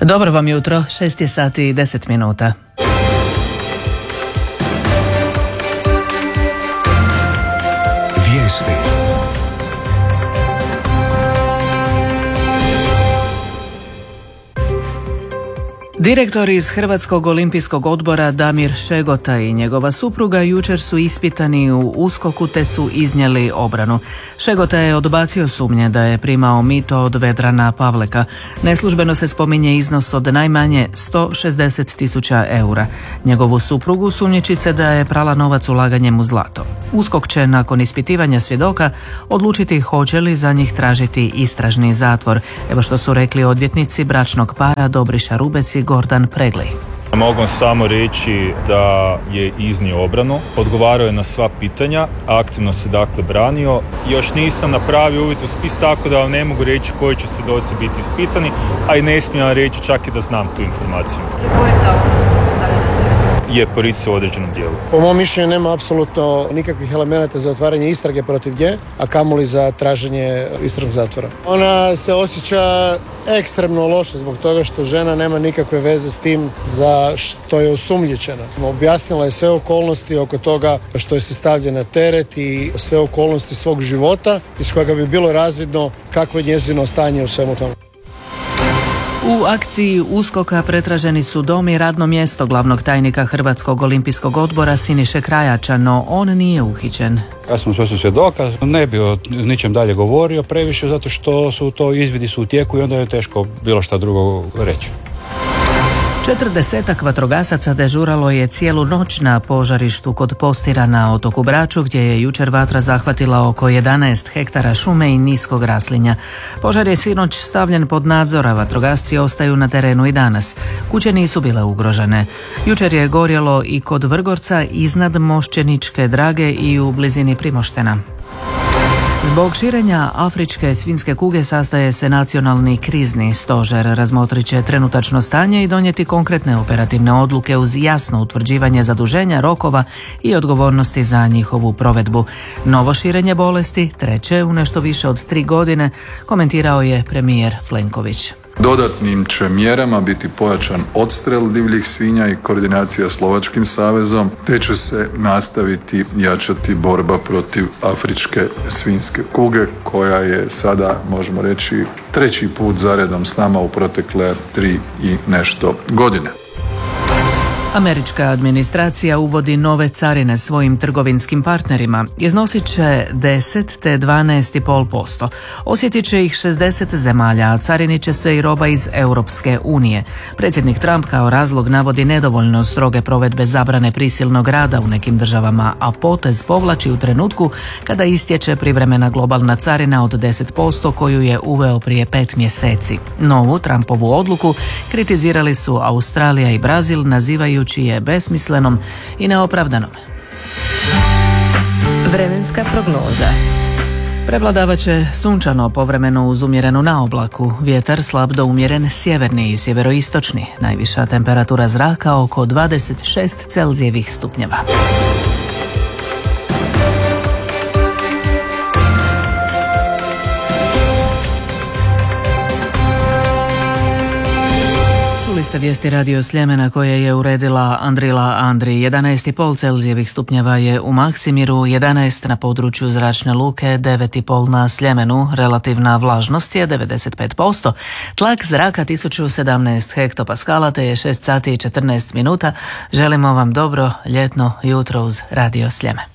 Dobro vam jutro, 6 je sati i 10 minuta. Vijesti. Direktor iz Hrvatskog olimpijskog odbora Damir Šegota i njegova supruga jučer su ispitani u USKOK-u te su iznijeli obranu. Šegota je odbacio sumnje da je primao mito od Vedrana Pavleka. Neslužbeno se spominje iznos od najmanje 160.000 eura. Njegovu suprugu sumnjiči se da je prala novac ulaganjem u zlato. USKOK će nakon ispitivanja svjedoka odlučiti hoće li za njih tražiti istražni zatvor. Evo što su rekli odvjetnici bračnog para Dobriša Rubec i Gordan Pregli. Mogu samo reći da je iznio obranu, odgovarao je na sva pitanja, aktivno se dakle branio. Još nisam napravio uvid u spis, tako da vam ne mogu reći koji će svjedoci biti ispitani, a i ne smijem reći čak i da znam tu informaciju. Je policija u određenom dijelu. Po mom mišljenju nema apsolutno nikakvih elemenata za otvaranje istrage protiv nje, a kamoli za traženje istražnog zatvora. Ona se osjeća ekstremno loše zbog toga što žena nema nikakve veze s tim za što je osumnjičena. Objasnila je sve okolnosti oko toga što je se stavlja na teret i sve okolnosti svog života iz kojega bi bilo razvidno kakvo je njezino stanje u svemu tome. U akciji USKOK-a pretraženi su dom i radno mjesto glavnog tajnika Hrvatskog olimpijskog odbora Siniše Krajača, no on nije uhićen. Ja sam sve svjedoka, ne bi o ničem dalje govorio previše zato što su to izvidi su u tijeku i onda je teško bilo šta drugo reći. 40 vatrogasaca dežuralo je cijelu noć na požarištu kod Postira na otoku Braču, gdje je jučer vatra zahvatila oko 11 hektara šume i niskog raslinja. Požar je sinoć stavljen pod nadzor, a vatrogasci ostaju na terenu i danas. Kuće nisu bile ugrožene. Jučer je gorjelo i kod Vrgorca iznad Mošćeničke Drage i u blizini Primoštena. Zbog širenja afričke svinjske kuge sastaje se nacionalni krizni stožer. Razmotrit će trenutačno stanje i donijeti konkretne operativne odluke uz jasno utvrđivanje zaduženja, rokova i odgovornosti za njihovu provedbu. Novo širenje bolesti, treće u nešto više od 3 godine, komentirao je premijer Plenković. Dodatnim će mjerama biti pojačan odstrel divljih svinja i koordinacija s Lovačkim savezom, te će se nastaviti jačati borba protiv afričke svinjske kuge, koja je sada, možemo reći, 3. put zaredom s nama u protekle 3 i nešto godine. Američka administracija uvodi nove carine svojim trgovinskim partnerima. Iznosit će 10 te 12,5%. Osjetit će ih 60 zemalja, a carinit će se i roba iz Europske unije. Predsjednik Trump kao razlog navodi nedovoljno stroge provedbe zabrane prisilnog rada u nekim državama, a potez povlači u trenutku kada istječe privremena globalna carina od 10% koju je uveo prije 5 mjeseci. Novu Trumpovu odluku kritizirali su Australija i Brazil, nazivaju je besmislenom i neopravdanom. Vremenska prognoza. Prevladavat će sunčano, povremeno uz umjerenu naoblaku, vjetar slab do umjeren sjeverni i sjeveroistočni, najviša temperatura zraka oko 26 Celzijevih stupnjeva. Ste vijesti Radio Sljemena koje je uredila Andrila Andri. 11,5 Celzijevih stupnjeva je u Maksimiru, 11 na području Zračne luke, 9,5 na Sljemenu, relativna vlažnost je 95%, tlak zraka 1017 hektopaskala te je 6 sati i 14 minuta. Želimo vam dobro ljetno jutro uz Radio Sljeme.